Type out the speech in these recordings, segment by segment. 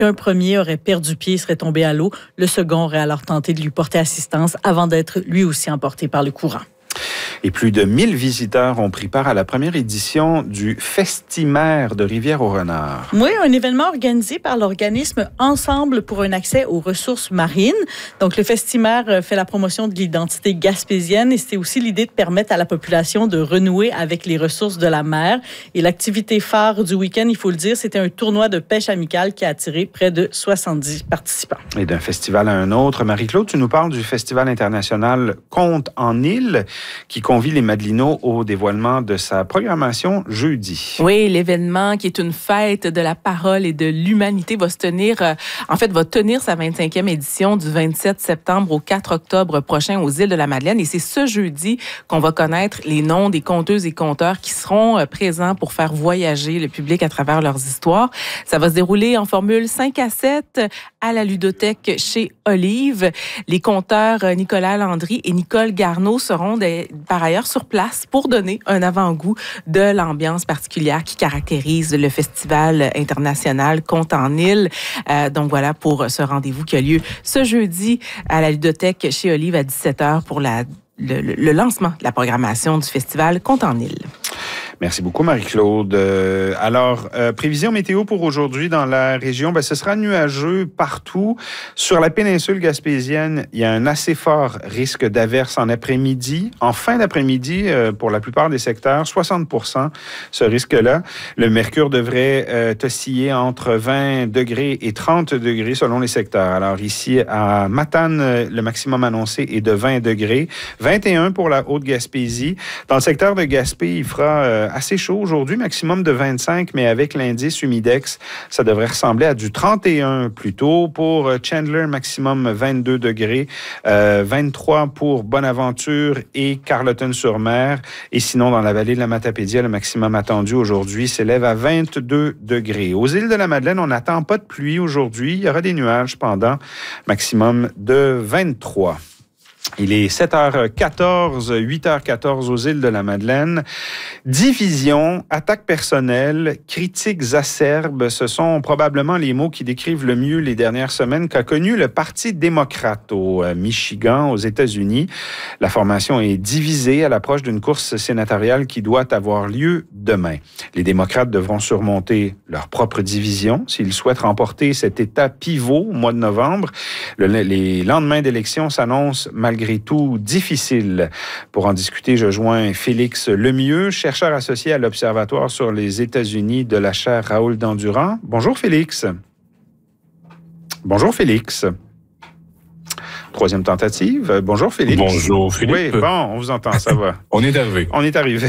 Un premier aurait perdu pied et serait tombé à l'eau. Le second aurait alors tenté de lui porter assistance avant d'être lui aussi emporté par le courant. Et plus de 1000 visiteurs ont pris part à la première édition du Festimère de Rivière-au-Renard. Oui, un événement organisé par l'organisme Ensemble pour un accès aux ressources marines. Donc, le Festimère fait la promotion de l'identité gaspésienne et c'est aussi l'idée de permettre à la population de renouer avec les ressources de la mer. Et l'activité phare du week-end, il faut le dire, c'était un tournoi de pêche amicale qui a attiré près de 70 participants. Et d'un festival à un autre, Marie-Claude, tu nous parles du Festival international Contes en île qui convie les Madelinots au dévoilement de sa programmation jeudi. Oui, l'événement qui est une fête de la parole et de l'humanité va tenir sa 25e édition du 27 septembre au 4 octobre prochain aux îles de la Madeleine. Et c'est ce jeudi qu'on va connaître les noms des conteuses et conteurs qui seront présents pour faire voyager le public à travers leurs histoires. Ça va se dérouler en formule 5 à 7 à la ludothèque chez Olive. Les conteurs Nicolas Landry et Nicole Garneau seront par ailleurs sur place pour donner un avant-goût de l'ambiance particulière qui caractérise le Festival international Contes en île. Donc voilà pour ce rendez-vous qui a lieu ce jeudi à la ludothèque chez Olive à 17h pour le lancement de la programmation du Festival Contes en île. Merci beaucoup, Marie-Claude. Alors, prévision météo pour aujourd'hui dans la région, ce sera nuageux partout. Sur la péninsule gaspésienne, il y a un assez fort risque d'averse en après-midi. En fin d'après-midi, pour la plupart des secteurs, 60% ce risque-là. Le mercure devrait osciller entre 20 degrés et 30 degrés selon les secteurs. Alors ici, à Matane, le maximum annoncé est de 20 degrés. 21 pour la Haute-Gaspésie. Dans le secteur de Gaspé, il fera assez chaud aujourd'hui, maximum de 25, mais avec l'indice humidex, ça devrait ressembler à du 31 plutôt. Pour Chandler, maximum 22 degrés, 23 pour Bonaventure et Carleton-sur-Mer. Et sinon, dans la vallée de la Matapédia, le maximum attendu aujourd'hui s'élève à 22 degrés. Aux îles de la Madeleine, on n'attend pas de pluie aujourd'hui. Il y aura des nuages pendant maximum de 23. Il est 7h14, 8h14 aux îles de la Madeleine. Division, attaque personnelle, critiques acerbes, ce sont probablement les mots qui décrivent le mieux les dernières semaines qu'a connu le Parti démocrate au Michigan, aux États-Unis. La formation est divisée à l'approche d'une course sénatoriale qui doit avoir lieu demain. Les démocrates devront surmonter leur propre division s'ils souhaitent remporter cet État pivot au mois de novembre. Les lendemains d'élections s'annoncent malgré tout difficile. Pour en discuter, je joins Félix Lemieux, chercheur associé à l'Observatoire sur les États-Unis de la chaire Raoul Dandurand. Bonjour Félix. Bonjour Félix. Troisième tentative. Bonjour Félix. Bonjour Philippe. Oui, bon, on vous entend, ça va. On est arrivé. On est arrivé.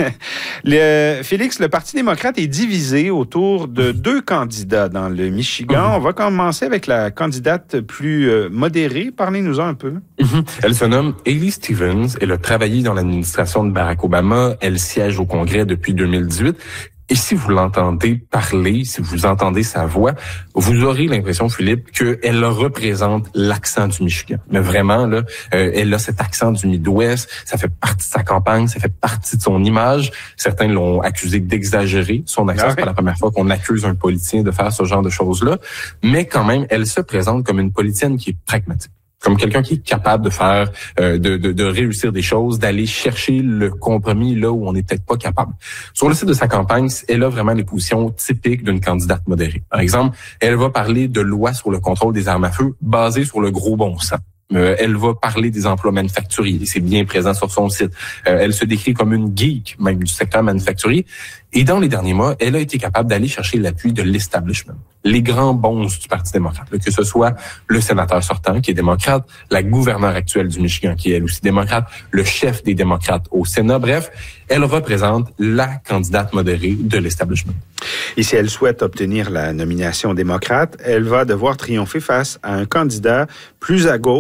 Félix, le Parti démocrate est divisé autour de deux candidats dans le Michigan. On va commencer avec la candidate plus modérée. Parlez-nous-en un peu. Elle se nomme Haley Stevens. Elle a travaillé dans l'administration de Barack Obama. Elle siège au Congrès depuis 2018. Et si vous l'entendez parler, si vous entendez sa voix, vous aurez l'impression, Philippe, qu'elle représente l'accent du Michigan. Mais vraiment, là, elle a cet accent du Midwest. Ça fait partie de sa campagne, ça fait partie de son image. Certains l'ont accusé d'exagérer son accent. C'est pas la première fois qu'on accuse un politicien de faire ce genre de choses-là. Mais quand même, elle se présente comme une politicienne qui est pragmatique. Comme quelqu'un qui est capable de faire, de réussir des choses, d'aller chercher le compromis là où on n'est peut-être pas capable. Sur le site de sa campagne, elle a vraiment les positions typiques d'une candidate modérée. Par exemple, elle va parler de loi sur le contrôle des armes à feu basée sur le gros bon sens. Elle va parler des emplois manufacturiers, c'est bien présent sur son site. Elle se décrit comme une geek, même du secteur manufacturier. Et dans les derniers mois, elle a été capable d'aller chercher l'appui de l'establishment, les grands bons du Parti démocrate, que ce soit le sénateur sortant, qui est démocrate, la gouverneure actuelle du Michigan, qui est elle aussi démocrate, le chef des démocrates au Sénat. Bref, elle représente la candidate modérée de l'establishment. Et si elle souhaite obtenir la nomination démocrate, elle va devoir triompher face à un candidat plus à gauche,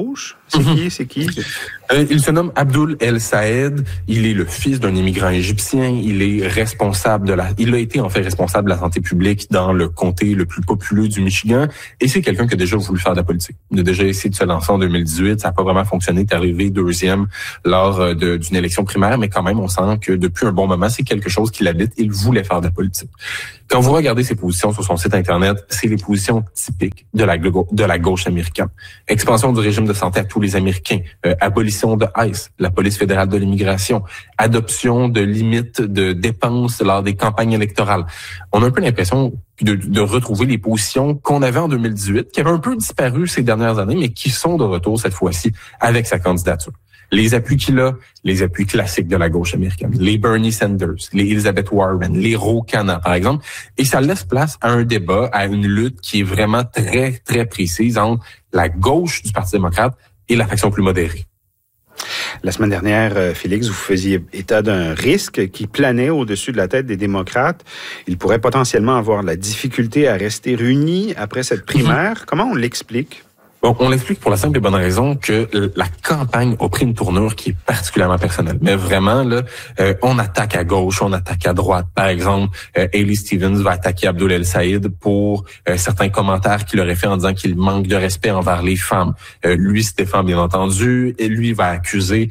C'est qui? Il se nomme Abdul El Sayed. Il est le fils d'un immigrant égyptien. Il est responsable il a été en fait responsable de la santé publique dans le comté le plus populeux du Michigan. Et c'est quelqu'un qui a déjà voulu faire de la politique. Il a déjà essayé de se lancer en 2018. Ça n'a pas vraiment fonctionné. Il est arrivé deuxième lors d'une élection primaire. Mais quand même, on sent que depuis un bon moment, c'est quelque chose qui l'habite. Il voulait faire de la politique. Quand vous regardez ses positions sur son site Internet, c'est les positions typiques de la gauche américaine. Expansion du régime de santé à tous les Américains, abolition de ICE, la police fédérale de l'immigration, adoption de limites de dépenses lors des campagnes électorales. On a un peu l'impression de retrouver les positions qu'on avait en 2018, qui avaient un peu disparu ces dernières années, mais qui sont de retour cette fois-ci avec sa candidature. Les appuis qu'il a, les appuis classiques de la gauche américaine, les Bernie Sanders, les Elizabeth Warren, les Ro Khanna, par exemple. Et ça laisse place à un débat, à une lutte qui est vraiment très, très précise entre la gauche du Parti démocrate et la faction plus modérée. La semaine dernière, Félix, vous faisiez état d'un risque qui planait au-dessus de la tête des démocrates. Ils pourraient potentiellement avoir la difficulté à rester unis après cette primaire. Comment on l'explique? Bon, on l'explique pour la simple et bonne raison que la campagne a pris une tournure qui est particulièrement personnelle. Mais vraiment, là, on attaque à gauche, on attaque à droite. Par exemple, Hailey Stevens va attaquer Abdul El Sayed pour certains commentaires qu'il aurait fait en disant qu'il manque de respect envers les femmes. Lui se défend, bien entendu, et lui va accuser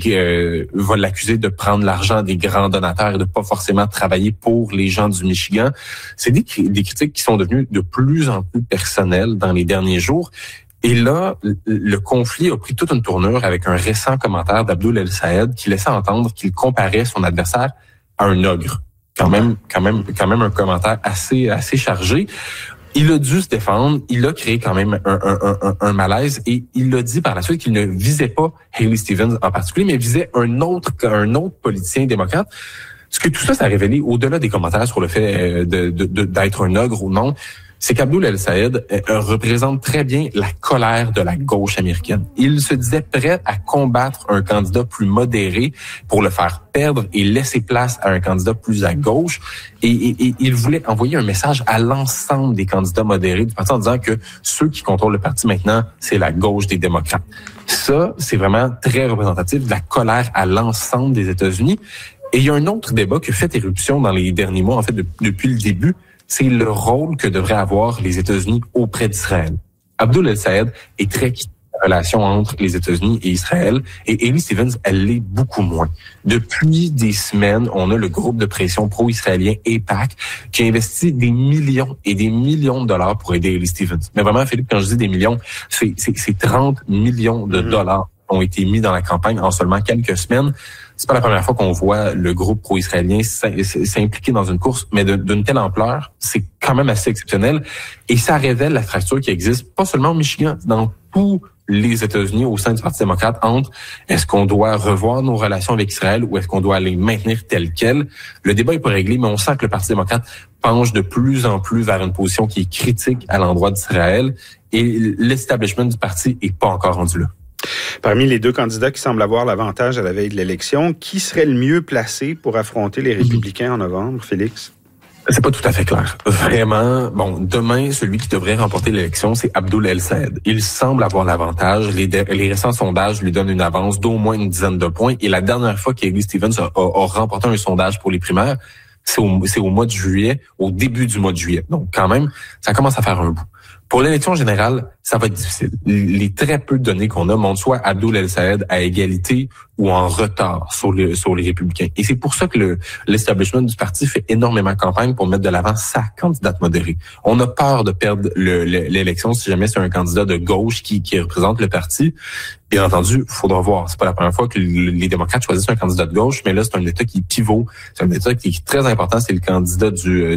va l'accuser de prendre l'argent des grands donateurs et de pas forcément travailler pour les gens du Michigan. C'est des critiques qui sont devenues de plus en plus personnelles dans les derniers jours. Et là, le conflit a pris toute une tournure avec un récent commentaire d'Abdul El Sayed qui laissait entendre qu'il comparait son adversaire à un ogre. Quand même un commentaire assez chargé. Il a dû se défendre, il a créé quand même un malaise et il a dit par la suite qu'il ne visait pas Hailey Stevens en particulier, mais visait un autre politicien démocrate. Ce que tout ça a révélé, au-delà des commentaires sur le fait d'être un ogre ou non, c'est qu'Abdul El Sayed représente très bien la colère de la gauche américaine. Il se disait prêt à combattre un candidat plus modéré pour le faire perdre et laisser place à un candidat plus à gauche. Et il voulait envoyer un message à l'ensemble des candidats modérés du parti en disant que ceux qui contrôlent le parti maintenant, c'est la gauche des démocrates. Ça, c'est vraiment très représentatif de la colère à l'ensemble des États-Unis. Et il y a un autre débat qui a fait éruption dans les derniers mois, en fait, depuis le début, c'est le rôle que devraient avoir les États-Unis auprès d'Israël. Abdul El Sayed est très la relation entre les États-Unis et Israël, et Hailey Stevens, elle l'est beaucoup moins. Depuis des semaines, on a le groupe de pression pro-israélien AIPAC qui investit des millions et des millions de dollars pour aider Hailey Stevens. Mais vraiment, Philippe, quand je dis des millions, c'est 30 millions de dollars qui ont été mis dans la campagne en seulement quelques semaines. C'est pas la première fois qu'on voit le groupe pro-israélien s'impliquer dans une course, mais d'une telle ampleur, c'est quand même assez exceptionnel. Et ça révèle la fracture qui existe, pas seulement au Michigan, dans tous les États-Unis au sein du Parti démocrate, entre est-ce qu'on doit revoir nos relations avec Israël ou est-ce qu'on doit les maintenir telles quelles. Le débat est pas réglé, mais on sent que le Parti démocrate penche de plus en plus vers une position qui est critique à l'endroit d'Israël et l'establishment du parti est pas encore rendu là. Parmi les deux candidats qui semblent avoir l'avantage à la veille de l'élection, qui serait le mieux placé pour affronter les républicains en novembre, Félix? C'est pas tout à fait clair. Vraiment, bon, demain, celui qui devrait remporter l'élection, c'est Abdul El Sayed. Il semble avoir l'avantage. Les récents sondages lui donnent une avance d'au moins une dizaine de points. Et la dernière fois qu'Hailey Stevens a remporté un sondage pour les primaires, c'est au mois de juillet, au début du mois de juillet. Donc, quand même, ça commence à faire un bout. Pour l'élection générale, ça va être difficile. Les très peu de données qu'on a montrent soit Abdul El Sayed à égalité ou en retard sur les républicains. Et c'est pour ça que l'establishment du parti fait énormément de campagne pour mettre de l'avant sa candidate modérée. On a peur de perdre l'élection si jamais c'est un candidat de gauche qui représente le parti. Bien entendu, il faudra voir. C'est pas la première fois que les démocrates choisissent un candidat de gauche, mais là, c'est un État qui pivot. C'est un État qui est très important. C'est le candidat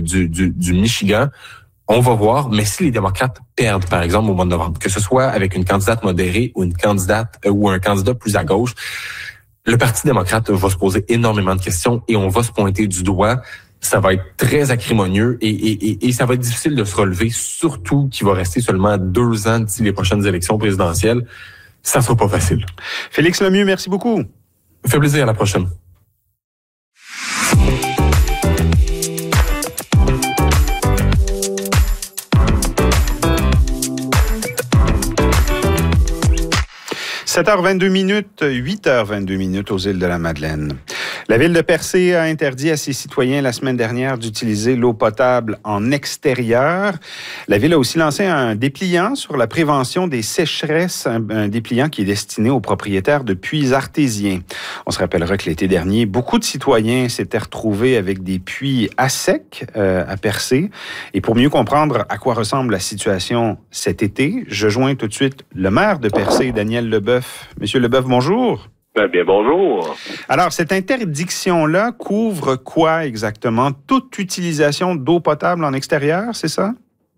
du Michigan. On va voir, mais si les démocrates perdent, par exemple, au mois de novembre, que ce soit avec une candidate modérée ou une candidate ou un candidat plus à gauche, le Parti démocrate va se poser énormément de questions et on va se pointer du doigt. Ça va être très acrimonieux et ça va être difficile de se relever, surtout qu'il va rester seulement 2 ans d'ici les prochaines élections présidentielles. Ça sera pas facile. Félix Lemieux, merci beaucoup. Ça fait plaisir, à la prochaine. 7h22 minutes, 8h22 minutes aux îles de la Madeleine. La ville de Percé a interdit à ses citoyens la semaine dernière d'utiliser l'eau potable en extérieur. La ville a aussi lancé un dépliant sur la prévention des sécheresses, un dépliant qui est destiné aux propriétaires de puits artésiens. On se rappellera que l'été dernier, beaucoup de citoyens s'étaient retrouvés avec des puits à sec à Percé. Et pour mieux comprendre à quoi ressemble la situation cet été, je joins tout de suite le maire de Percé, Daniel Leboeuf. Monsieur Leboeuf, bonjour. Bien, bonjour. Alors, cette interdiction-là couvre quoi exactement? Toute utilisation d'eau potable en extérieur, c'est ça?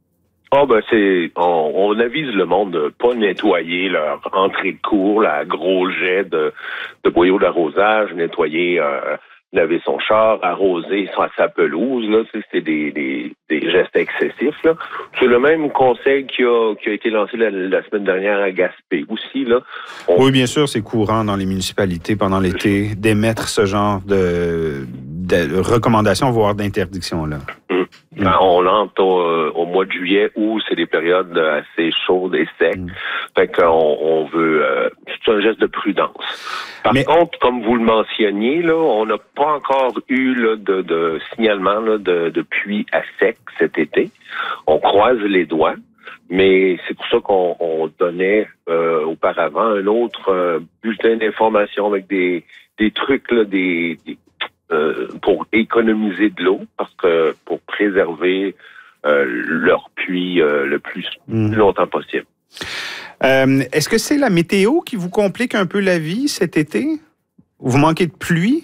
On avise le monde de pas nettoyer leur entrée de cour, la gros jet de boyaux d'arrosage, nettoyer, laver son char, arroser sa pelouse, là, c'est des gestes excessifs, là. C'est le même conseil qui a été lancé la semaine dernière à Gaspé aussi, là. Oui, bien sûr, c'est courant dans les municipalités pendant l'été d'émettre ce genre de recommandations, voire d'interdictions, là. On entre au mois de juillet où c'est des périodes assez chaudes et secs. Fait qu'on veut... c'est un geste de prudence. Par contre, comme vous le mentionniez, là, on n'a pas encore eu là, de signalement là, de puits à sec cet été. On croise les doigts, mais c'est pour ça qu'on donnait auparavant un autre bulletin d'information avec des trucs, là, pour économiser de l'eau, parce que pour préserver leur puits le plus longtemps possible. Est-ce que c'est la météo qui vous complique un peu la vie cet été? Vous manquez de pluie?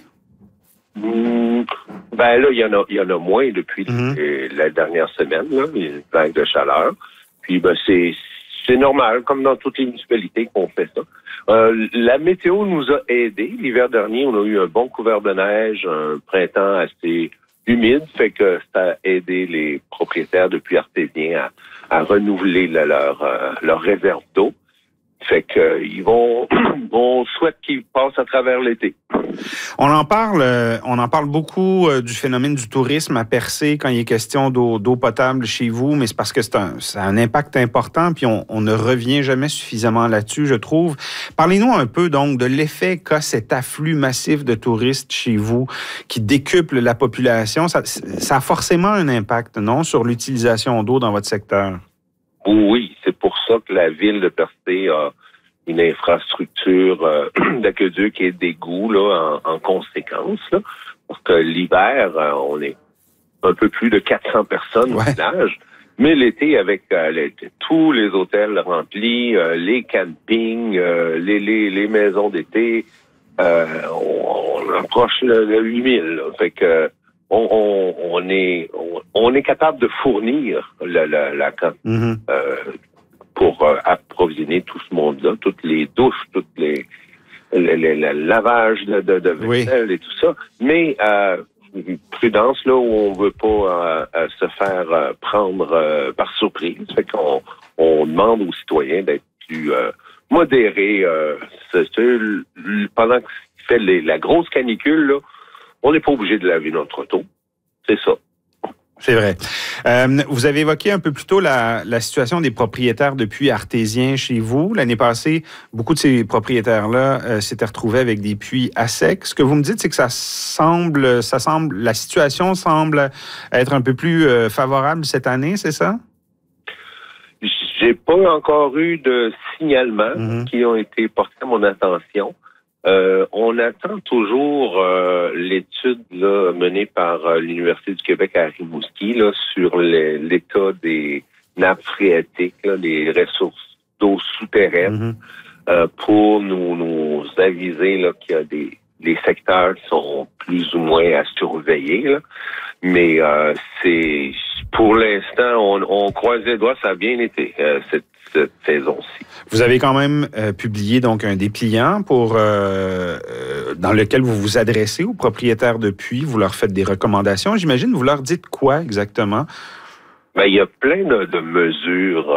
Là, il y en a moins depuis la dernière semaine, là, une vague de chaleur. Puis c'est normal, comme dans toutes les municipalités qu'on fait ça. La météo nous a aidés. L'hiver dernier, on a eu un bon couvert de neige, un printemps assez humide, fait que ça a aidé les propriétaires de puits artésiens à renouveler leur réserve d'eau. Fait que on souhaite qu'ils passent à travers l'été. On en parle beaucoup du phénomène du tourisme à Percé quand il est question d'eau potable chez vous, mais c'est parce que ça a un impact important, puis on ne revient jamais suffisamment là-dessus, je trouve. Parlez-nous un peu donc de l'effet qu'a cet afflux massif de touristes chez vous qui décuple la population. Ça a forcément un impact, non, sur l'utilisation d'eau dans votre secteur? Oui, c'est pour ça que la ville de Percé a une infrastructure d'aqueduc et d'égout là, en conséquence. Là, parce que l'hiver, on est un peu plus de 400 personnes au village. Mais l'été, avec tous les hôtels remplis, les campings, les maisons d'été, on approche le 8000. Là, fait que on est capable de fournir la quantité pour approvisionner tout ce monde-là, toutes les douches, toutes les lavages de vaisselle et tout ça. Mais prudence là où on veut pas se faire prendre par surprise. Fait qu'on demande aux citoyens d'être plus modérés. Pendant qu'il fait la grosse canicule, là, on n'est pas obligé de laver notre auto. C'est ça. C'est vrai. Vous avez évoqué un peu plus tôt la situation des propriétaires de puits artésiens chez vous. L'année passée, beaucoup de ces propriétaires-là s'étaient retrouvés avec des puits à sec. Ce que vous me dites, c'est que la situation semble être un peu plus favorable cette année, c'est ça? J'ai pas encore eu de signalements qui ont été portés à mon attention. On attend toujours l'étude là, menée par l'Université du Québec à Rimouski là, sur l'état des nappes phréatiques, là, des ressources d'eau souterraines, pour nous aviser là, qu'il y a des secteurs qui sont plus ou moins à surveiller. Là. Mais c'est pour l'instant, on croise les doigts, ça a bien été cette saison-ci. Vous avez quand même publié donc un dépliant dans lequel vous vous adressez aux propriétaires de puits, vous leur faites des recommandations. J'imagine, vous leur dites quoi exactement? Il y a plein de mesures,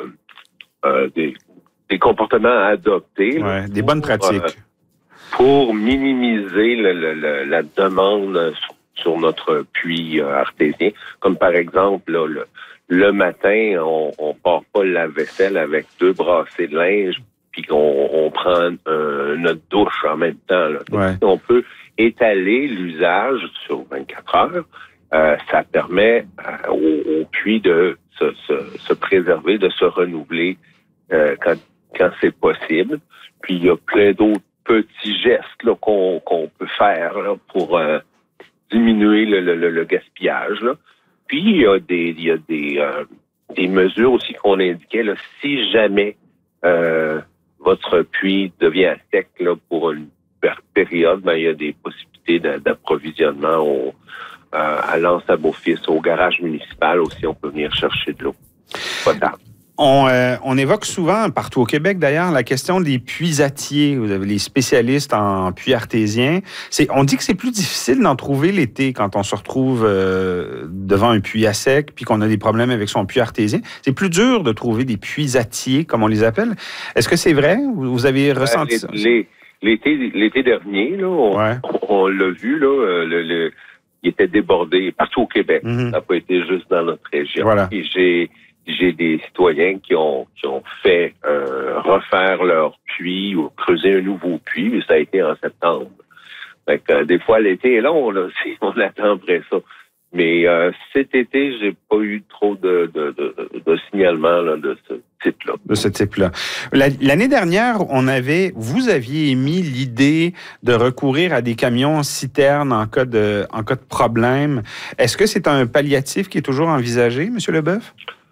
des comportements à adopter. Ouais, des bonnes pratiques. Pour minimiser la demande sur notre puits artésien. Comme par exemple, là, le matin, on part pas la vaisselle avec 2 brassées de linge puis qu'on prend notre douche en même temps. Là. Donc, ouais. si on peut étaler l'usage sur 24 heures, ça permet au puits de se préserver, de se renouveler quand c'est possible. Puis il y a plein d'autres petits gestes là, qu'on peut faire là, pour diminuer le gaspillage. Là. Puis il y a des mesures aussi qu'on indiquait. Là, si jamais votre puits devient à sec là, pour une période, ben, il y a des possibilités d'approvisionnement à l'Anse à Beaufils, au garage municipal aussi, on peut venir chercher de l'eau potable. On évoque souvent, partout au Québec d'ailleurs, la question des puisatiers. Vous avez les spécialistes en puits artésiens. On dit que c'est plus difficile d'en trouver l'été quand on se retrouve devant un puits à sec puis qu'on a des problèmes avec son puits artésien. C'est plus dur de trouver des puisatiers, comme on les appelle. Est-ce que c'est vrai? Vous avez ressenti ça? L'été dernier, là, on l'a vu, là, il était débordé partout au Québec. Ça n'a pas été juste dans notre région. Voilà. Et j'ai des citoyens qui ont fait refaire leur puits ou creuser un nouveau puits, mais ça a été en septembre. Fait que, des fois, l'été est long, là, on attend après ça. Mais cet été, j'ai pas eu trop de signalement là, de ce type-là. De ce type-là. L'année dernière, vous aviez émis l'idée de recourir à des camions citernes en cas de problème. Est-ce que c'est un palliatif qui est toujours envisagé, M. Leboeuf?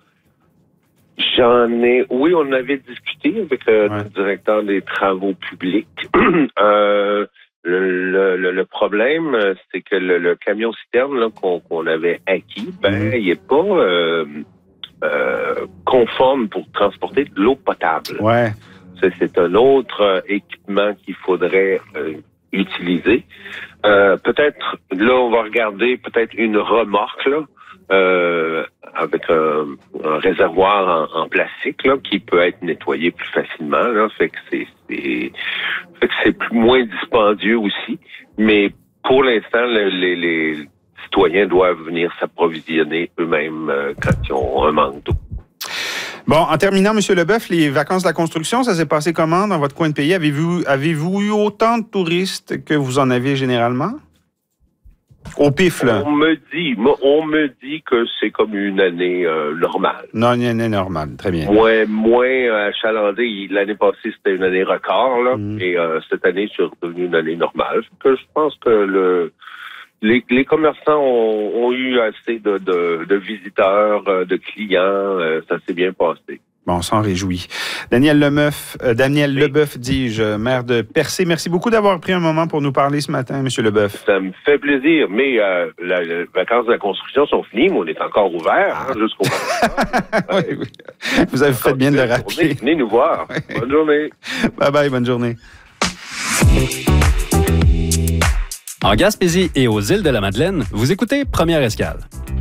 Oui, on avait discuté avec le directeur des travaux publics. Le problème, c'est que le camion citerne là, qu'on avait acquis, il n'est pas conforme pour transporter de l'eau potable. Ouais. C'est un autre équipement qu'il faudrait utiliser. Peut-être, là, on va regarder peut-être une remorque, là, avec un réservoir en plastique là, qui peut être nettoyé plus facilement. Là, fait que c'est moins dispendieux aussi. Mais pour l'instant, les citoyens doivent venir s'approvisionner eux-mêmes quand ils ont un manque d'eau. Bon, en terminant, M. Leboeuf, les vacances de la construction, ça s'est passé comment dans votre coin de pays? Avez-vous eu autant de touristes que vous en avez généralement? Au pif, là. On me dit que c'est comme une année normale. Non, une année normale, très bien. Moins achalandée. L'année passée, c'était une année record, là. Et cette année, c'est redevenu une année normale. Que je pense que les commerçants ont eu assez de visiteurs, de clients. Ça s'est bien passé. Bon, on s'en réjouit. Daniel Leboeuf, dis-je, maire de Percé. Merci beaucoup d'avoir pris un moment pour nous parler ce matin, M. Leboeuf. Ça me fait plaisir, mais les vacances de la construction sont finies, mais on est encore ouvert jusqu'au oui. Vous avez fait bien de le rappeler. Venez nous voir. Oui. Bonne journée. Bye-bye, bonne journée. En Gaspésie et aux îles de la Madeleine, vous écoutez Première Escale.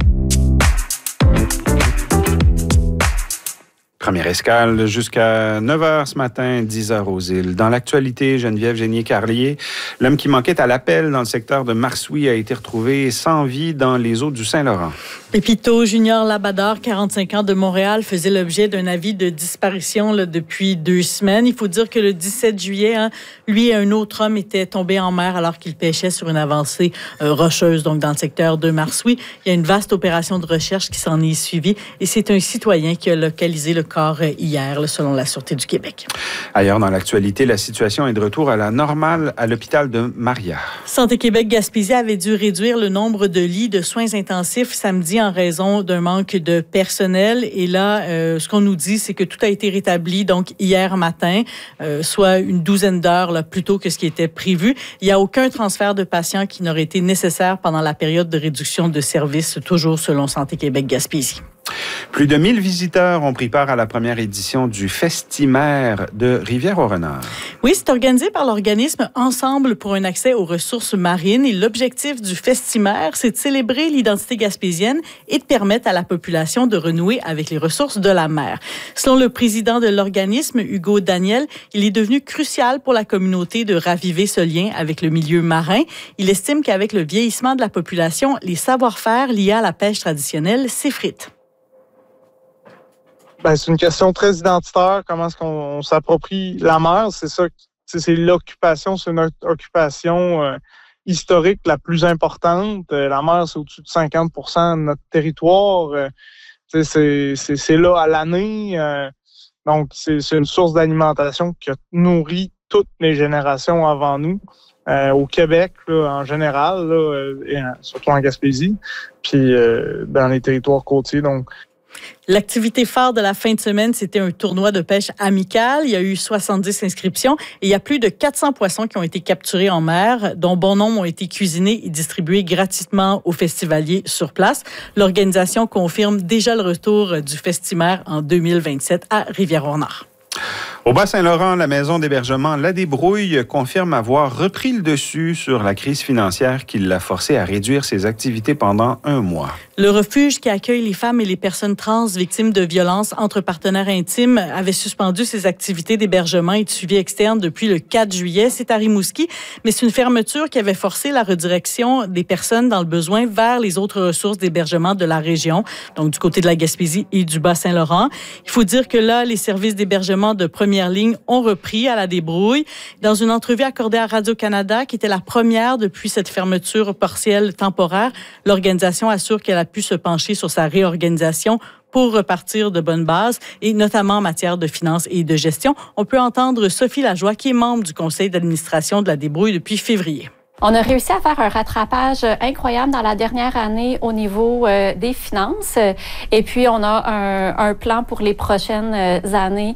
Première escale jusqu'à 9h ce matin, 10h aux îles. Dans l'actualité, Geneviève Génier-Carlier, l'homme qui manquait à l'appel dans le secteur de Marsouis a été retrouvé sans vie dans les eaux du Saint-Laurent. Pépito Junior Labador, 45 ans de Montréal, faisait l'objet d'un avis de disparition là, depuis 2 semaines. Il faut dire que le 17 juillet, lui et un autre homme étaient tombés en mer alors qu'ils pêchaient sur une avancée rocheuse, donc dans le secteur de Marsouis. Il y a une vaste opération de recherche qui s'en est suivie et c'est un citoyen qui a localisé le corps hier, là, selon la Sûreté du Québec. Ailleurs dans l'actualité, la situation est de retour à la normale à l'hôpital de Maria. Santé Québec Gaspésie avait dû réduire le nombre de lits de soins intensifs samedi en raison d'un manque de personnel. Et là, ce qu'on nous dit, c'est que tout a été rétabli donc hier matin, soit une douzaine d'heures là, plus tôt que ce qui était prévu. Il n'y a aucun transfert de patients qui n'aurait été nécessaire pendant la période de réduction de services, toujours selon Santé Québec Gaspésie. Plus de 1000 visiteurs ont pris part à la première édition du Festimère de Rivière-au-Renard. Oui, c'est organisé par l'organisme Ensemble pour un accès aux ressources marines. Et l'objectif du Festimère, c'est de célébrer l'identité gaspésienne et de permettre à la population de renouer avec les ressources de la mer. Selon le président de l'organisme, Hugo Daniel, il est devenu crucial pour la communauté de raviver ce lien avec le milieu marin. Il estime qu'avec le vieillissement de la population, les savoir-faire liés à la pêche traditionnelle s'effritent. C'est une question très identitaire. Comment est-ce qu'on s'approprie la mer? C'est ça, c'est l'occupation, c'est une occupation historique la plus importante. La mer, c'est au-dessus de 50% de notre territoire. C'est là à l'année. Donc, c'est une source d'alimentation qui a nourri toutes les générations avant nous. Au Québec, là, en général, là, et surtout en Gaspésie, puis dans les territoires côtiers. Donc, l'activité phare de la fin de semaine, c'était un tournoi de pêche amical. Il y a eu 70 inscriptions et il y a plus de 400 poissons qui ont été capturés en mer, dont bon nombre ont été cuisinés et distribués gratuitement aux festivaliers sur place. L'organisation confirme déjà le retour du Festimère en 2027 à Rivière-au-Nord. Au Bas-Saint-Laurent, la maison d'hébergement La Débrouille confirme avoir repris le dessus sur la crise financière qui l'a forcé à réduire ses activités pendant 1 mois. Le refuge qui accueille les femmes et les personnes trans victimes de violences entre partenaires intimes avait suspendu ses activités d'hébergement et de suivi externe depuis le 4 juillet. C'est à Rimouski, mais c'est une fermeture qui avait forcé la redirection des personnes dans le besoin vers les autres ressources d'hébergement de la région, donc du côté de la Gaspésie et du Bas-Saint-Laurent. Il faut dire que là, les services d'hébergement de première ligne ont repris à La Débrouille. Dans une entrevue accordée à Radio-Canada, qui était la première depuis cette fermeture partielle temporaire, l'organisation assure qu'elle a pu se pencher sur sa réorganisation pour repartir de bonnes bases, et notamment en matière de finances et de gestion. On peut entendre Sophie Lajoie, qui est membre du conseil d'administration de La Débrouille depuis février. On a réussi à faire un rattrapage incroyable dans la dernière année au niveau des finances. Et puis, on a un plan pour les prochaines années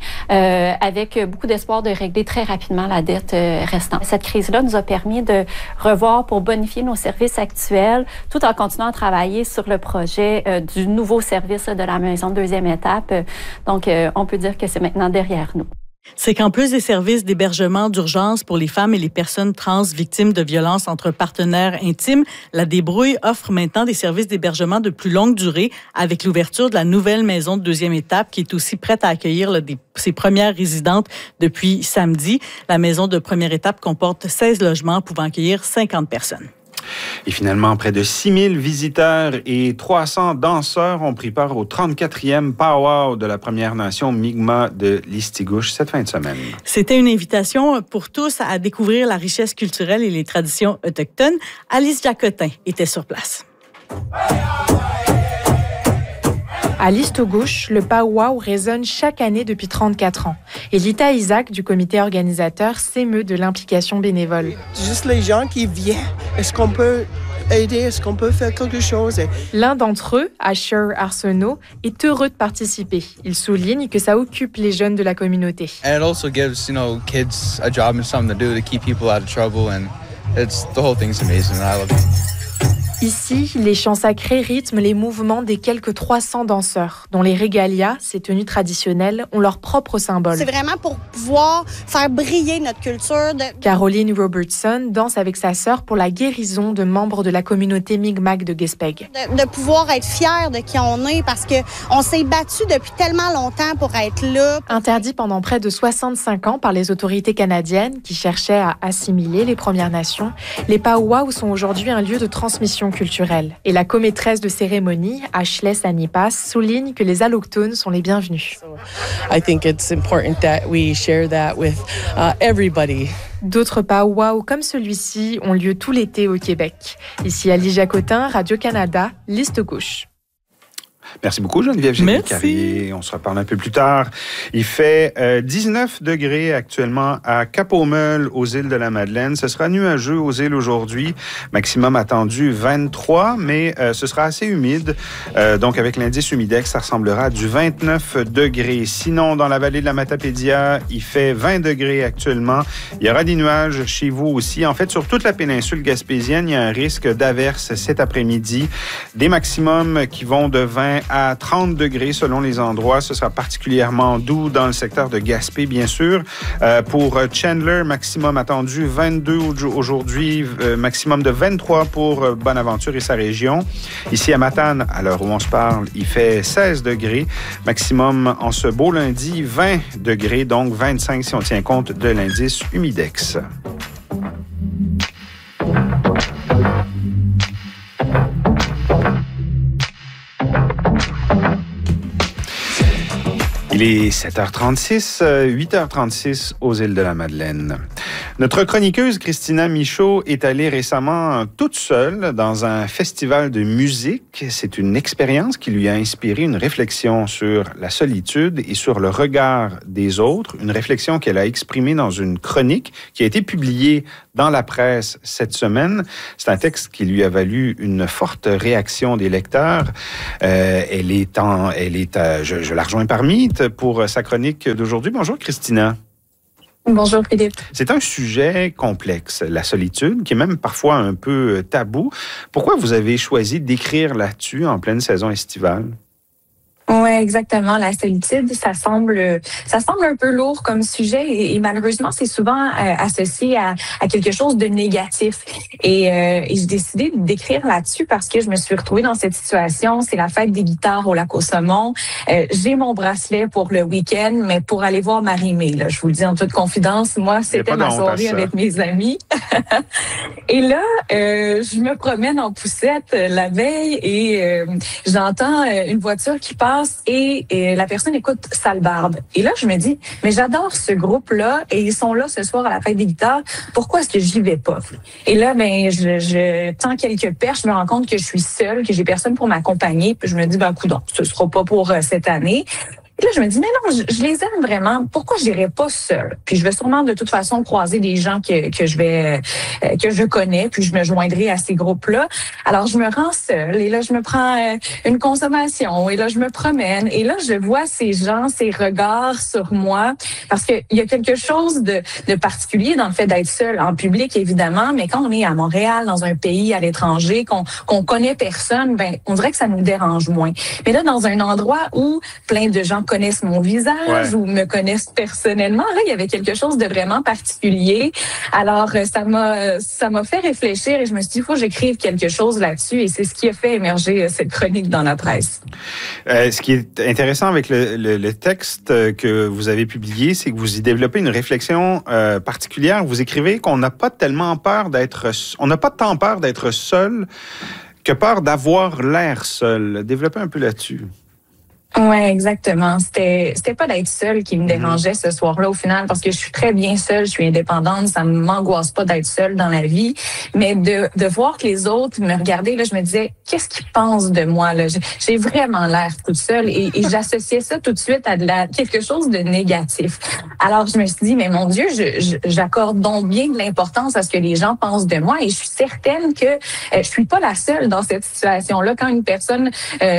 avec beaucoup d'espoir de régler très rapidement la dette restante. Cette crise-là nous a permis de revoir pour bonifier nos services actuels tout en continuant à travailler sur le projet du nouveau service de la maison de deuxième étape. Donc, on peut dire que c'est maintenant derrière nous. C'est qu'en plus des services d'hébergement d'urgence pour les femmes et les personnes trans victimes de violences entre partenaires intimes, La Débrouille offre maintenant des services d'hébergement de plus longue durée avec l'ouverture de la nouvelle maison de deuxième étape qui est aussi prête à accueillir ses premières résidentes depuis samedi. La maison de première étape comporte 16 logements pouvant accueillir 50 personnes. Et finalement, près de 6000 visiteurs et 300 danseurs ont pris part au 34e Pow-Wow de la Première Nation Mi'kmaq de Listigouche cette fin de semaine. C'était une invitation pour tous à découvrir la richesse culturelle et les traditions autochtones. Alice Jacotin était sur place. À Listigouche, le Pow-Wow résonne chaque année depuis 34 ans. Et Lita Isaac, du comité organisateur, s'émeut de l'implication bénévole. Juste les gens qui viennent, est-ce qu'on peut aider, est-ce qu'on peut faire quelque chose? L'un d'entre eux, Asher Arsenault, est heureux de participer. Il souligne que ça occupe les jeunes de la communauté. And it also gives, kids a job and something to do to keep people out of trouble, and the whole thing's amazing. I love it. Ici, les chants sacrés rythment les mouvements des quelques 300 danseurs, dont les régalias, ces tenues traditionnelles, ont leur propre symbole. C'est vraiment pour pouvoir faire briller notre culture. Caroline Robertson danse avec sa sœur pour la guérison de membres de la communauté Mi'kmaq de Gaspé. De pouvoir être fiers de qui on est parce qu'on s'est battu depuis tellement longtemps pour être là. Interdit pendant près de 65 ans par les autorités canadiennes qui cherchaient à assimiler les Premières Nations, les Pow-Wow sont aujourd'hui un lieu de transmission culturelle. Et la commaîtresse de cérémonie, Ashley Sanipas, souligne que les allochtones sont les bienvenus. I think it's important that we share that with everybody. D'autres Pow-Wow comme celui-ci ont lieu tout l'été au Québec. Ici Alice Jacotin, Radio-Canada, Listigouche. Merci beaucoup, Geneviève Génie-Carrier. On se reparle un peu plus tard. Il fait 19 degrés actuellement à Cap-au-Meul, aux îles de la Madeleine. Ce sera nuageux aux îles aujourd'hui. Maximum attendu 23, mais ce sera assez humide. Donc, avec l'indice humidex, ça ressemblera à du 29 degrés. Sinon, dans la vallée de la Matapédia, il fait 20 degrés actuellement. Il y aura des nuages chez vous aussi. En fait, sur toute la péninsule gaspésienne, il y a un risque d'averse cet après-midi. Des maximums qui vont de 20 à 30 degrés selon les endroits. Ce sera particulièrement doux dans le secteur de Gaspé, bien sûr. Pour Chandler, maximum attendu 22 aujourd'hui, maximum de 23 pour Bonaventure et sa région. Ici à Matane, à l'heure où on se parle, il fait 16 degrés. Maximum en ce beau lundi, 20 degrés, donc 25 si on tient compte de l'indice humidex. Il est 7h36, 8h36 aux îles de la Madeleine. Notre chroniqueuse Christina Michaud est allée récemment toute seule dans un festival de musique. C'est une expérience qui lui a inspiré une réflexion sur la solitude et sur le regard des autres, une réflexion qu'elle a exprimée dans une chronique qui a été publiée dans la presse cette semaine. C'est un texte qui lui a valu une forte réaction des lecteurs. Je la rejoins par Meet pour sa chronique d'aujourd'hui. Bonjour Christina. Bonjour Philippe. C'est un sujet complexe, la solitude, qui est même parfois un peu tabou. Pourquoi vous avez choisi d'écrire là-dessus en pleine saison estivale? Oui, exactement. La solitude, ça semble un peu lourd comme sujet et malheureusement, c'est souvent associé à quelque chose de négatif. Et j'ai décidé d'écrire là-dessus parce que je me suis retrouvée dans cette situation. C'est la fête des guitares au Lac-aux-Saumons. J'ai mon bracelet pour le week-end, mais pour aller voir Marie-Mé, là, je vous le dis en toute confidence, moi, c'était ma soirée avec mes amis. Et là, je me promène en poussette la veille et j'entends une voiture qui passe et la personne écoute Sallebarde. Et là, je me dis, mais j'adore ce groupe-là et ils sont là ce soir à la fête des guitares. Pourquoi est-ce que j'y vais pas? Et là, je tends quelques perches, je me rends compte que je suis seule, que j'ai personne pour m'accompagner. Puis je me dis, coudonc, ce sera pas pour cette année. Et là, je me dis, mais non, je les aime vraiment. Pourquoi j'irais pas seule? Puis je vais sûrement de toute façon croiser des gens que je connais, puis je me joindrai à ces groupes-là. Alors, je me rends seule et là, je me prends une consommation et là, je me promène et là, je vois ces gens, ces regards sur moi parce que il y a quelque chose de particulier dans le fait d'être seule en public, évidemment, mais quand on est à Montréal, dans un pays à l'étranger, qu'on connaît personne, on dirait que ça nous dérange moins. Mais là, dans un endroit où plein de gens connaissent mon visage ou me connaissent personnellement. Là, il y avait quelque chose de vraiment particulier. Alors, ça m'a fait réfléchir et je me suis dit, il faut que j'écrive quelque chose là-dessus et c'est ce qui a fait émerger cette chronique dans la presse. Ce qui est intéressant avec le texte que vous avez publié, c'est que vous y développez une réflexion particulière. Vous écrivez qu'on n'a pas tellement peur on n'a pas tant peur d'être seul que peur d'avoir l'air seul. Développez un peu là-dessus. Ouais, exactement. C'était pas d'être seule qui me dérangeait ce soir-là au final parce que je suis très bien seule, je suis indépendante, ça m'angoisse pas d'être seule dans la vie, mais de voir que les autres me regardaient, là, je me disais qu'est-ce qu'ils pensent de moi là. J'ai vraiment l'air toute seule et j'associais ça tout de suite à quelque chose de négatif. Alors je me suis dit mais mon Dieu, j'accorde donc bien de l'importance à ce que les gens pensent de moi et je suis certaine que je suis pas la seule dans cette situation-là. Quand une personne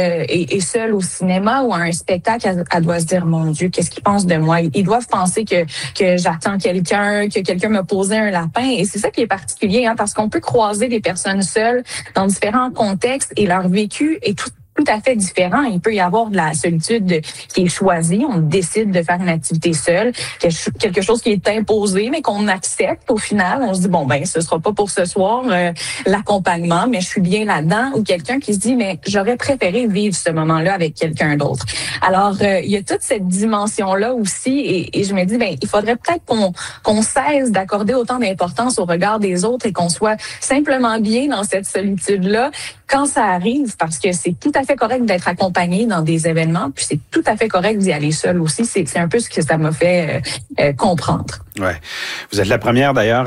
est seule au cinéma ou à un spectacle, elle doit se dire, mon Dieu, qu'est-ce qu'ils pensent de moi? Ils doivent penser que j'attends quelqu'un, que quelqu'un m'a posé un lapin. Et c'est ça qui est particulier, parce qu'on peut croiser des personnes seules dans différents contextes et leur vécu est tout à fait différent. Il peut y avoir de la solitude qui est choisie. On décide de faire une activité seule, quelque chose qui est imposé, mais qu'on accepte au final. On se dit, ce sera pas pour ce soir l'accompagnement, mais je suis bien là-dedans. Ou quelqu'un qui se dit, mais j'aurais préféré vivre ce moment-là avec quelqu'un d'autre. Alors, il y a toute cette dimension-là aussi et je me dis, il faudrait peut-être qu'on cesse d'accorder autant d'importance au regard des autres et qu'on soit simplement bien dans cette solitude-là quand ça arrive, parce que c'est tout à fait correct d'être accompagné dans des événements, puis c'est tout à fait correct d'y aller seul aussi. C'est un peu ce que ça m'a fait comprendre. Ouais. Vous êtes la première d'ailleurs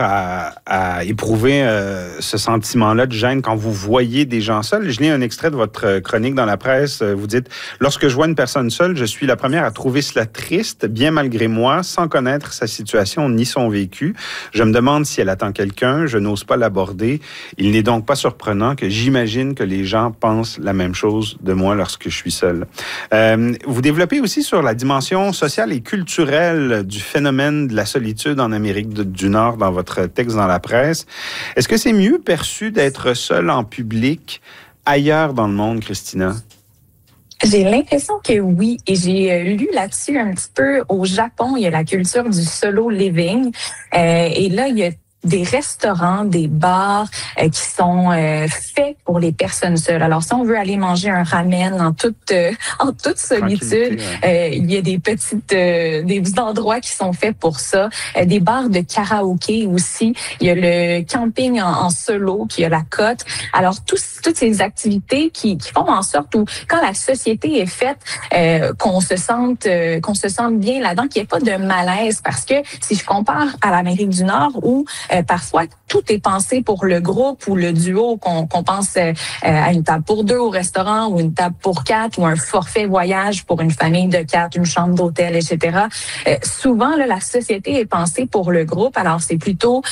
à éprouver ce sentiment-là de gêne quand vous voyez des gens seuls. Je lis un extrait de votre chronique dans la presse. Vous dites « Lorsque je vois une personne seule, je suis la première à trouver cela triste, bien malgré moi, sans connaître sa situation ni son vécu. Je me demande si elle attend quelqu'un, je n'ose pas l'aborder. Il n'est donc pas surprenant que j'imagine que les gens pensent la même chose de moi lorsque je suis seul. » Vous développez aussi sur la dimension sociale et culturelle du phénomène de la solitude en Amérique du Nord dans votre texte dans la presse. Est-ce que c'est mieux perçu d'être seul en public ailleurs dans le monde, Christina? J'ai l'impression que oui. Et j'ai lu là-dessus un petit peu au Japon. Il y a la culture du solo living. Et là, il y a des restaurants, des bars qui sont faits pour les personnes seules. Alors, si on veut aller manger un ramen en toute solitude, il y a des endroits qui sont faits pour ça. Des bars de karaoké aussi. Il y a le camping en solo, puis il y a la côte. Alors, toutes ces activités qui font en sorte où, quand la société est faite, qu'on se sente bien là-dedans, qu'il n'y ait pas de malaise. Parce que si je compare à l'Amérique du Nord, où parfois tout est pensé pour le groupe ou le duo, qu'on pense à une table pour 2 au restaurant ou une table pour 4 ou un forfait voyage pour une famille de 4, une chambre d'hôtel, etc. Souvent, là, la société est pensée pour le groupe. Alors, c'est plutôt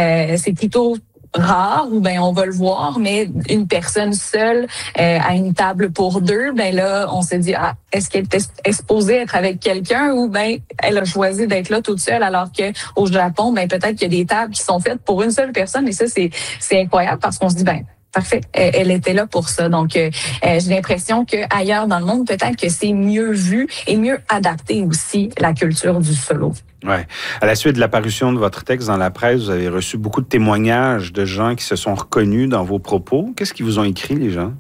rare, ou ben on va le voir, mais une personne seule à une table pour 2, ben là, on se dit, est-ce qu'elle est exposée être avec quelqu'un, ou ben elle a choisi d'être là toute seule, alors que au Japon, ben peut-être qu'il y a des tables qui sont faites pour une seule personne, et ça, c'est incroyable, parce qu'on se dit, ben parfait, elle était là pour ça. Donc, j'ai l'impression qu'ailleurs dans le monde, peut-être que c'est mieux vu et mieux adapté aussi, la culture du solo. Ouais. À la suite de l'apparition de votre texte dans la presse, vous avez reçu beaucoup de témoignages de gens qui se sont reconnus dans vos propos. Qu'est-ce qu'ils vous ont écrit, les gens?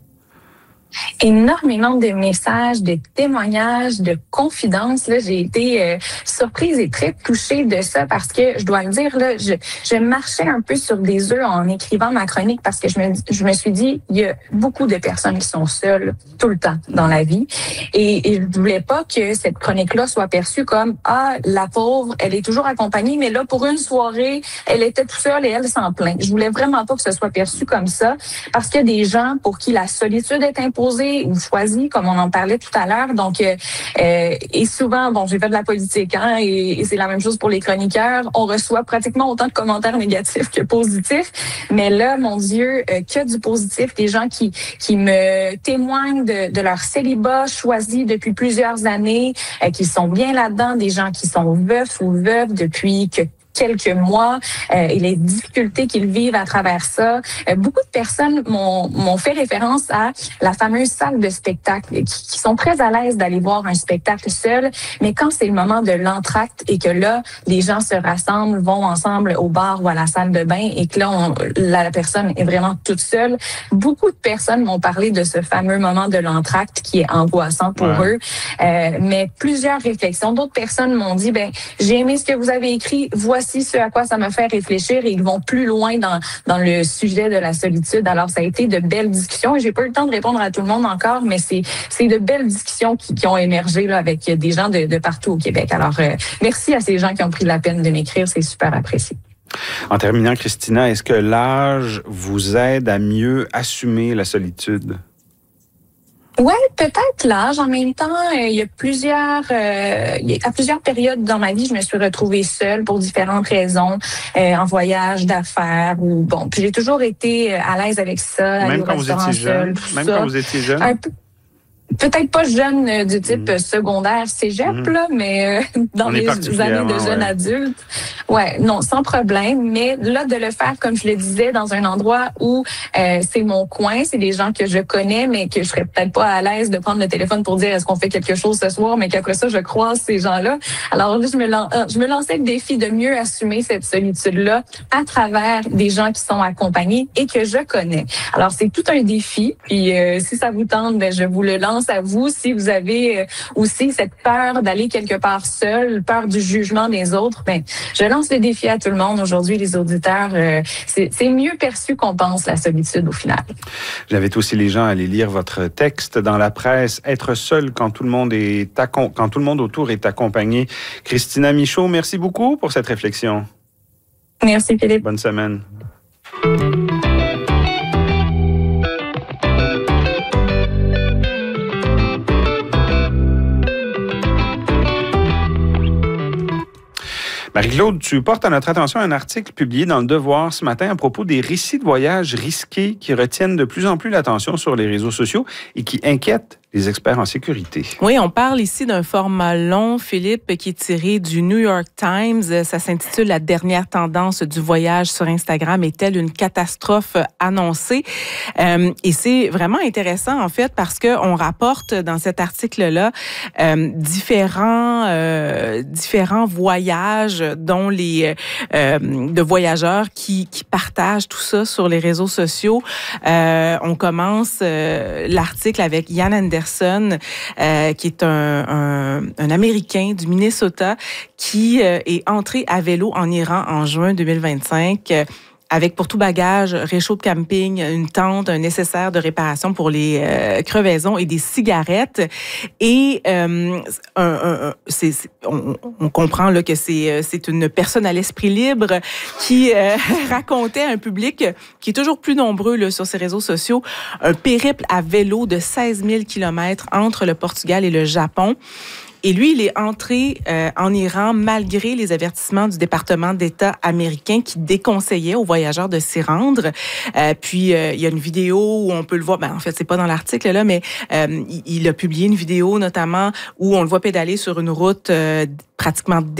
Énormément de messages, de témoignages, de confidences. Là, j'ai été surprise et très touchée de ça, parce que je dois le dire, là, je marchais un peu sur des œufs en écrivant ma chronique, parce que je me suis dit, il y a beaucoup de personnes qui sont seules tout le temps dans la vie, et je voulais pas que cette chronique-là soit perçue comme la pauvre, elle est toujours accompagnée, mais là pour une soirée, elle était toute seule et elle s'en plaint. Je voulais vraiment pas que ce soit perçu comme ça, parce qu'il y a des gens pour qui la solitude est imposée ou choisi, comme on en parlait tout à l'heure. Donc, et souvent, bon, j'ai fait de la politique, et c'est la même chose pour les chroniqueurs. On reçoit pratiquement autant de commentaires négatifs que positifs. Mais là, mon Dieu, que du positif. Des gens qui me témoignent de leur célibat choisi depuis plusieurs années, qui sont bien là-dedans. Des gens qui sont veufs ou veuves depuis quelques mois, et les difficultés qu'ils vivent à travers ça. Beaucoup de personnes m'ont fait référence à la fameuse salle de spectacle, qui sont très à l'aise d'aller voir un spectacle seul, mais quand c'est le moment de l'entracte et que là, les gens se rassemblent, vont ensemble au bar ou à la salle de bain, et que là, la personne est vraiment toute seule, beaucoup de personnes m'ont parlé de ce fameux moment de l'entracte qui est angoissant pour eux. Mais plusieurs réflexions. D'autres personnes m'ont dit, j'ai aimé ce que vous avez écrit, voici ce à quoi ça me fait réfléchir, et ils vont plus loin dans le sujet de la solitude. Alors, ça a été de belles discussions, et j'ai pas eu le temps de répondre à tout le monde encore, mais c'est de belles discussions qui ont émergé là, avec des gens de partout au Québec. Alors, merci à ces gens qui ont pris la peine de m'écrire, c'est super apprécié. En terminant, Christina, est-ce que l'âge vous aide à mieux assumer la solitude? Ouais, peut-être l'âge. En même temps, à plusieurs périodes dans ma vie, je me suis retrouvée seule pour différentes raisons, en voyage, d'affaires, ou bon. Puis j'ai toujours été à l'aise avec ça. Même quand vous étiez jeune. Quand vous étiez jeune. Peut-être pas jeune du type secondaire, cégep, là, mais dans mes années de jeune adulte. Ouais, non, sans problème. Mais là, de le faire, comme je le disais, dans un endroit où c'est mon coin, c'est des gens que je connais, mais que je serais peut-être pas à l'aise de prendre le téléphone pour dire est-ce qu'on fait quelque chose ce soir, mais qu'après ça, je croise ces gens-là. Alors là, je me lançais le défi de mieux assumer cette solitude-là à travers des gens qui sont accompagnés et que je connais. Alors, c'est tout un défi. Puis, si ça vous tente, je vous le lance à vous. Si vous avez aussi cette peur d'aller quelque part seul, peur du jugement des autres, je lance le défi à tout le monde. Aujourd'hui, les auditeurs, c'est mieux perçu qu'on pense, la solitude, au final. J'invite aussi les gens à aller lire votre texte dans la presse, Être seul quand tout le monde autour est accompagné. Christina Michaud, merci beaucoup pour cette réflexion. Merci, Philippe. Bonne semaine. Marie-Claude, tu portes à notre attention un article publié dans Le Devoir ce matin à propos des récits de voyage risqués qui retiennent de plus en plus l'attention sur les réseaux sociaux et qui inquiètent les experts en sécurité. Oui, on parle ici d'un format long, Philippe, qui est tiré du New York Times. Ça s'intitule « La dernière tendance du voyage sur Instagram est-elle une catastrophe annoncée ?» Et c'est vraiment intéressant, en fait, parce qu'on rapporte dans cet article-là différents voyages, dont de voyageurs qui partagent tout ça sur les réseaux sociaux. On commence l'article avec Ian Anderson, qui est un Américain du Minnesota qui est entré à vélo en Iran en juin 2025. Avec pour tout bagage, réchaud de camping, une tente, un nécessaire de réparation pour les crevaisons et des cigarettes. Et on comprend là que c'est une personne à l'esprit libre qui racontait à un public qui est toujours plus nombreux là, sur ses réseaux sociaux un périple à vélo de 16 000 kilomètres entre le Portugal et le Japon. Et lui, il est entré en Iran malgré les avertissements du département d'État américain qui déconseillait aux voyageurs de s'y rendre. Puis, il y a une vidéo où on peut le voir. Ben, en fait, c'est pas dans l'article, là, mais il a publié une vidéo, notamment, où on le voit pédaler sur une route pratiquement